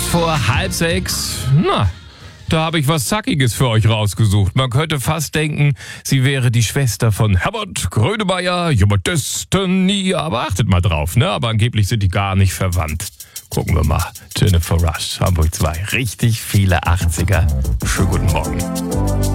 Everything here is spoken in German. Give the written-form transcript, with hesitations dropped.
5:30. Na, da habe ich was Zackiges für euch rausgesucht. Man könnte fast denken, sie wäre die Schwester von Herbert Grönemeyer, Human Destiny. Aber achtet mal drauf, ne? Aber angeblich sind die gar nicht verwandt. Gucken wir mal. Jennifer Rush, Hamburg 2. Richtig viele 80er. Schönen guten Morgen.